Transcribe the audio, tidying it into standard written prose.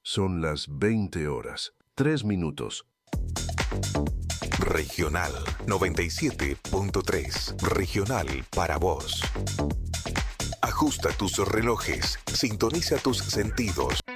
Son las 20 horas, 3 minutos. Regional 97.3. Regional para vos. Ajusta tus relojes, sintoniza tus sentidos.